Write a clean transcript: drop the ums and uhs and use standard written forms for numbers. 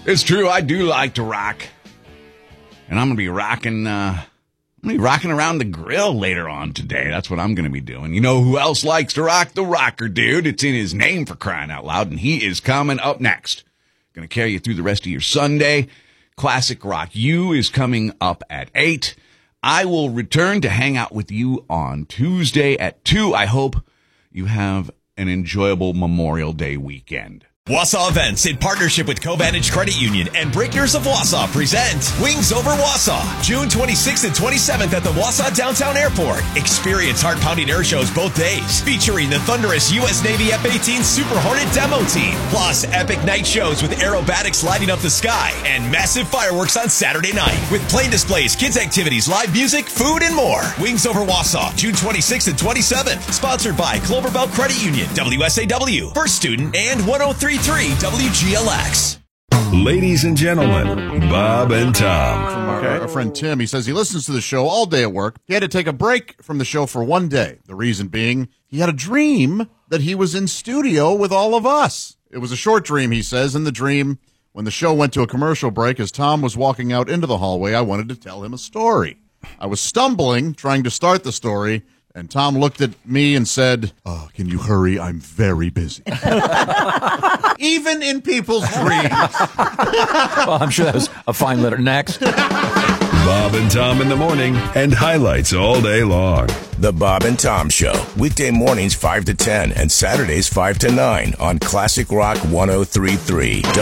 It's true. I do like to rock. And I'm going to be rocking around the grill later on today. That's what I'm going to be doing. You know who else likes to rock? The Rocker Dude. It's in his name, for crying out loud. And he is coming up next. Going to carry you through the rest of your Sunday. Classic Rock U is coming up at 8. I will return to hang out with you on Tuesday at 2. I hope you have an enjoyable Memorial Day weekend. Wausau Events, in partnership with Covantage Credit Union and Breakers of Wausau, present Wings Over Wausau, June 26th and 27th at the Wausau Downtown Airport. Experience heart-pounding air shows both days, featuring the thunderous U.S. Navy F-18 Super Hornet demo team, plus epic night shows with aerobatics lighting up the sky and massive fireworks on Saturday night, with plane displays, kids activities, live music, food, and more. Wings Over Wausau, June 26th and 27th, sponsored by Clover Belt Credit Union, WSAW, First Student, and 103.3 WGLX. Ladies and gentlemen, Bob and Tom. From our friend Tim, he says he listens to the show all day at work. He had to take a break from the show for one day. The reason being, he had a dream that he was in studio with all of us. It was a short dream, he says. In the dream, when the show went to a commercial break, as Tom was walking out into the hallway, I wanted to tell him a story. I was stumbling, trying to start the story, and Tom looked at me and said, "Oh, can you hurry? I'm very busy." Even in people's dreams. Well, I'm sure that was a fine letter. Next. Bob and Tom in the morning and highlights all day long. The Bob and Tom Show, weekday mornings 5 to 10 and Saturdays 5 to 9 on Classic Rock 103.3